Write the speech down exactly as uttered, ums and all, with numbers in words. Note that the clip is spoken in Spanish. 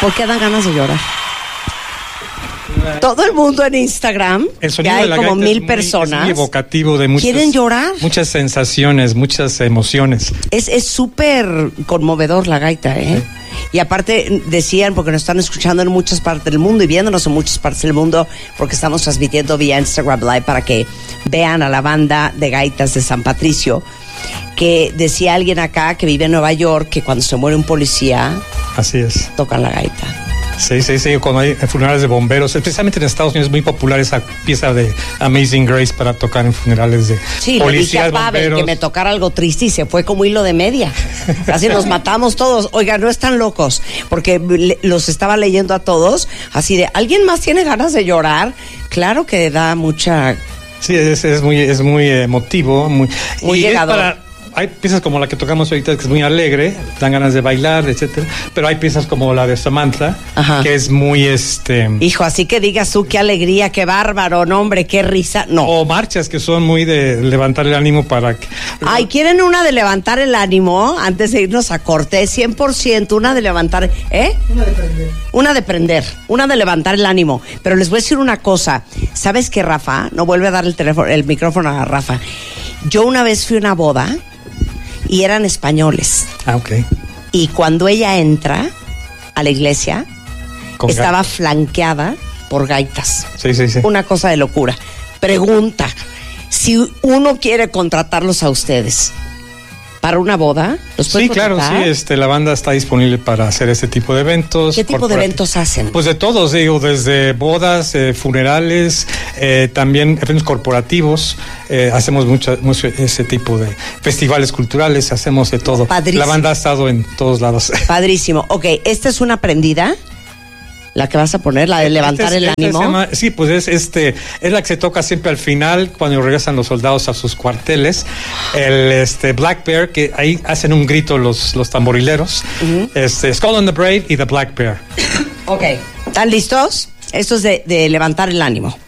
¿Por qué dan ganas de llorar? Todo el mundo en Instagram, el que hay como mil es muy, personas, es muy evocativo de muchas, quieren llorar. Muchas sensaciones, muchas emociones. Es súper conmovedor la gaita, ¿eh? Sí. Y aparte decían, porque nos están escuchando en muchas partes del mundo y viéndonos en muchas partes del mundo, porque estamos transmitiendo vía Instagram Live para que vean a la banda de gaitas de San Patricio, que decía alguien acá que vive en Nueva York que cuando se muere un policía, así es, tocan la gaita. Sí, sí, sí, cuando hay funerales de bomberos, especialmente en Estados Unidos es muy popular esa pieza de Amazing Grace para tocar en funerales de sí, policías, le dije a Pavel que me tocara algo triste y se fue como hilo de media. Así nos matamos todos. Oiga, no están locos, porque le, los estaba leyendo a todos, así de, ¿alguien más tiene ganas de llorar? Claro que da mucha... Sí, es, es muy es muy emotivo, muy, muy y llegador. Es para, hay piezas como la que tocamos ahorita que es muy alegre, dan ganas de bailar, etcétera. Pero hay piezas como la de Samantha, ajá, que es muy este. Hijo, así que digas tú qué alegría, qué bárbaro, no hombre, qué risa, no. O marchas que son muy de levantar el ánimo para que. Ay, ¿quieren una de levantar el ánimo antes de irnos a corte? cien por ciento, una de levantar, ¿eh? Una de prender. Una de prender, una de levantar el ánimo. Pero les voy a decir una cosa. ¿Sabes qué, Rafa? No vuelve a dar el teléfono, el micrófono a Rafa. Yo una vez fui a una boda y eran españoles. Ah, ok. Y cuando ella entra a la iglesia, Con estaba gaitas. flanqueada por gaitas. Sí, sí, sí. Una cosa de locura. Pregunta, si uno quiere contratarlos a ustedes para una boda, ¿los puede Sí, claro, sí, este, la banda está disponible para hacer este tipo de eventos. ¿Qué tipo de eventos hacen? Pues de todos, digo, desde bodas, eh, funerales, eh, también eventos corporativos, eh, hacemos mucho, mucho ese tipo de festivales culturales, hacemos de todo. Padrísimo. La banda ha estado en todos lados. Padrísimo. Ok, esta es una prendida. La que vas a poner, la de levantar este es, el este ánimo. Llama, sí, pues es este es la que se toca siempre al final cuando regresan los soldados a sus cuarteles. El este Black Bear, que ahí hacen un grito los los tamborileros. Uh-huh. Este Skull and the Brave y The Black Bear. Ok, ¿están listos? Esto es de, de levantar el ánimo.